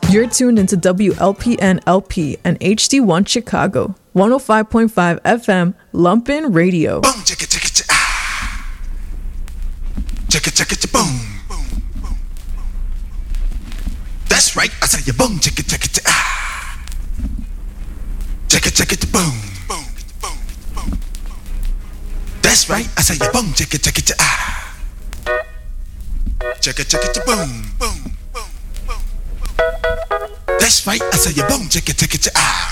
You're tuned into WLPN LP and HD1 Chicago, 105.5 FM, Lumpin' Radio. Boom, chicka, chicka, chicka, ah. Chicka, chicka, chicka, boom. That's right, I say you boom, chicka, chicka, chicka, ah. Chicka, chicka, chicka, boom. That's right, I say you boom, chicka, chicka, chicka, ah. Chicka, chicka, chicka, boom. That's right, I say you boom, chicka, chicka, chicka, ah.